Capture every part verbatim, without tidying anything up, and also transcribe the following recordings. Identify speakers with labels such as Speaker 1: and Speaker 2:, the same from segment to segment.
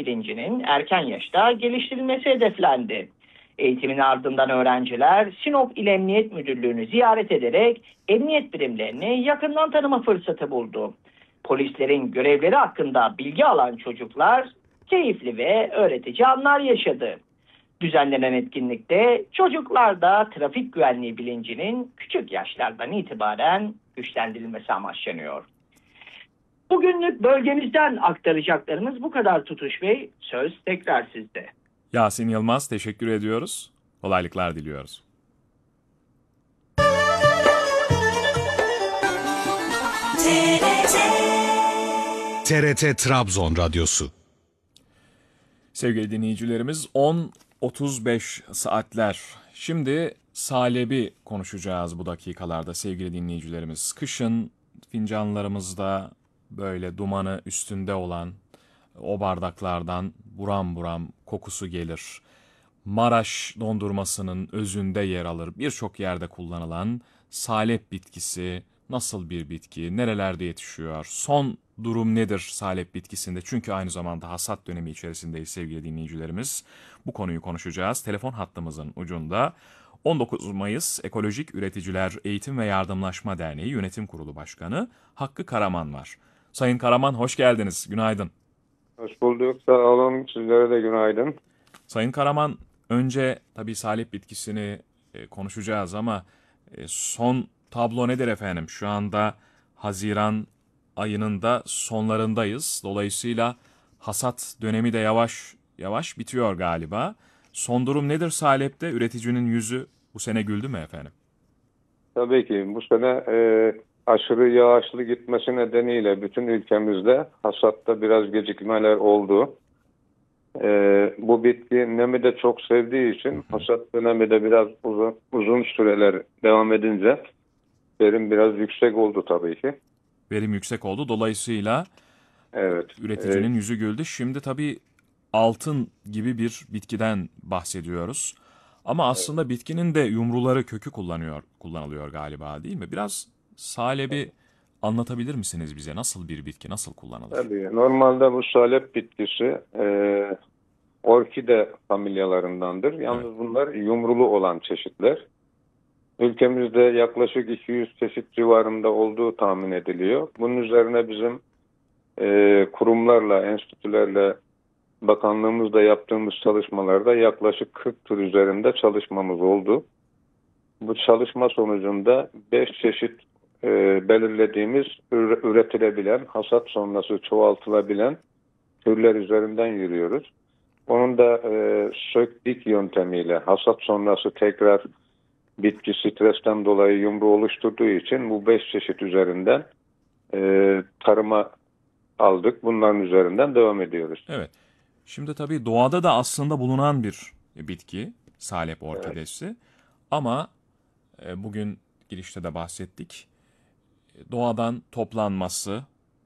Speaker 1: bilincinin erken yaşta geliştirilmesi hedeflendi. Eğitimin ardından öğrenciler Sinop İl Emniyet Müdürlüğü'nü ziyaret ederek emniyet birimlerini yakından tanıma fırsatı buldu. Polislerin görevleri hakkında bilgi alan çocuklar keyifli ve öğretici anlar yaşadı. Düzenlenen etkinlikte çocuklarda trafik güvenliği bilincinin küçük yaşlardan itibaren güçlendirilmesi amaçlanıyor. Bugünlük bölgemizden aktaracaklarımız bu kadar Tutuş Bey. Söz tekrar sizde.
Speaker 2: Yasin Yılmaz, teşekkür ediyoruz. Kolaylıklar diliyoruz.
Speaker 3: T R T Trabzon Radyosu.
Speaker 2: Sevgili dinleyicilerimiz, on otuz beş saatler. Şimdi salebi konuşacağız bu dakikalarda sevgili dinleyicilerimiz. Kışın fincanlarımızda böyle dumanı üstünde olan o bardaklardan buram buram kokusu gelir. Maraş dondurmasının özünde yer alır. Birçok yerde kullanılan salep bitkisi nasıl bir bitki, nerelerde yetişiyor, son durum nedir salep bitkisinde? Çünkü aynı zamanda hasat dönemi içerisindeyiz sevgili dinleyicilerimiz. Bu konuyu konuşacağız. Telefon hattımızın ucunda on dokuz Mayıs Ekolojik Üreticiler Eğitim ve Yardımlaşma Derneği Yönetim Kurulu Başkanı Hakkı Karaman var. Sayın Karaman, hoş geldiniz. Günaydın.
Speaker 4: Hoş bulduk. Sağ olun. Sizlere de günaydın.
Speaker 2: Sayın Karaman, önce tabii salep bitkisini e, konuşacağız ama e, son tablo nedir efendim? Şu anda Haziran ayının da sonlarındayız. Dolayısıyla hasat dönemi de yavaş yavaş bitiyor galiba. Son durum nedir salepte? Üreticinin yüzü bu sene güldü mü efendim?
Speaker 4: Tabii ki bu sene e, aşırı yağışlı gitmesi nedeniyle bütün ülkemizde hasatta biraz gecikmeler oldu. E, bu bitki nemi de çok sevdiği için hasat dönemi de biraz uzun, uzun süreler devam edince verim biraz yüksek oldu tabii ki.
Speaker 2: Verim yüksek oldu. Dolayısıyla
Speaker 4: evet,
Speaker 2: üreticinin
Speaker 4: e,
Speaker 2: yüzü güldü. Şimdi tabii altın gibi bir bitkiden bahsediyoruz. Ama aslında evet, bitkinin de yumruları, kökü kullanıyor, kullanılıyor galiba, değil mi? Biraz salebi anlatabilir misiniz bize? Nasıl bir bitki, nasıl kullanılır?
Speaker 4: Tabii. Normalde bu salep bitkisi e, orkide familyalarındandır. Yalnız evet, bunlar yumrulu olan çeşitler. Ülkemizde yaklaşık iki yüz çeşit civarında olduğu tahmin ediliyor. Bunun üzerine bizim e, kurumlarla, enstitülerle, bakanlığımızda yaptığımız çalışmalarda yaklaşık kırk tür üzerinde çalışmamız oldu. Bu çalışma sonucunda beş çeşit e, belirlediğimiz üretilebilen, hasat sonrası çoğaltılabilen türler üzerinden yürüyoruz. Onun da e, sök dik yöntemiyle hasat sonrası tekrar bitki stresten dolayı yumru oluşturduğu için bu beş çeşit üzerinden e, tarıma aldık. Bunların üzerinden devam ediyoruz.
Speaker 2: Evet. Şimdi tabii doğada da aslında bulunan bir bitki, salep orkidesi. Evet. Ama e, bugün girişte de bahsettik. Doğadan toplanması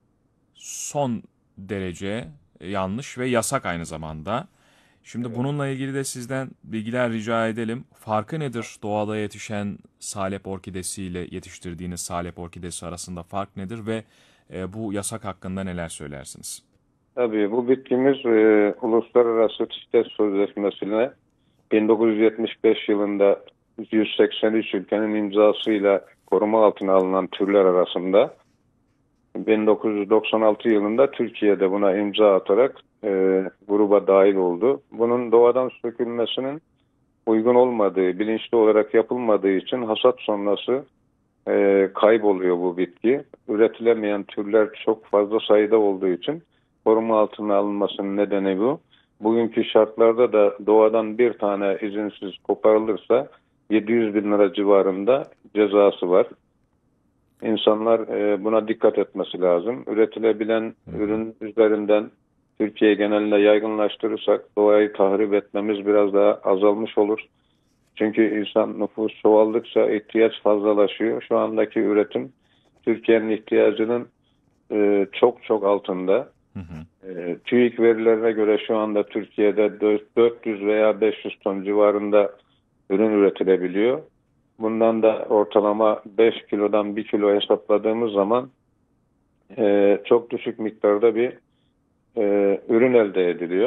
Speaker 2: son derece yanlış ve yasak aynı zamanda. Şimdi evet, bununla ilgili de sizden bilgiler rica edelim. Farkı nedir doğada yetişen salep orkidesiyle yetiştirdiğiniz salep orkidesi arasında fark nedir ve e, bu yasak hakkında neler söylersiniz?
Speaker 4: Tabii bu bitkimiz e, Uluslararası Çiçek Sözleşmesi'ne bin dokuz yüz yetmiş beş yılında yüz seksen üç ülkenin imzasıyla koruma altına alınan türler arasında. bin dokuz yüz doksan altı yılında Türkiye'de buna imza atarak e, gruba dahil oldu. Bunun doğadan sökülmesinin uygun olmadığı, bilinçli olarak yapılmadığı için hasat sonrası e, kayboluyor bu bitki. Üretilemeyen türler çok fazla sayıda olduğu için koruma altına alınmasının nedeni bu. Bugünkü şartlarda da doğadan bir tane izinsiz koparılırsa yedi yüz bin lira civarında cezası var. İnsanlar e, buna dikkat etmesi lazım. Üretilebilen ürün üzerinden Türkiye genelinde yaygınlaştırırsak doğayı tahrip etmemiz biraz daha azalmış olur. Çünkü insan nüfus çoğaldıkça ihtiyaç fazlalaşıyor. Şu andaki üretim Türkiye'nin ihtiyacının e, çok çok altında. Hı hı. E, TÜİK verilerine göre şu anda Türkiye'de dört yüz veya beş yüz ton civarında ürün üretilebiliyor. Bundan da ortalama beş kilodan bir kilo hesapladığımız zaman e, çok düşük miktarda bir e, ürün elde ediliyor.